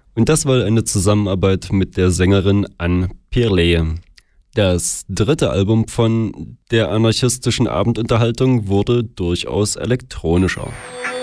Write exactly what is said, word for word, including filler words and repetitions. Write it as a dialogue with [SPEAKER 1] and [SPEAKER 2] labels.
[SPEAKER 1] Und das war eine Zusammenarbeit mit der Sängerin Ann Pirley. Das dritte Album von der anarchistischen Abendunterhaltung wurde durchaus elektronischer.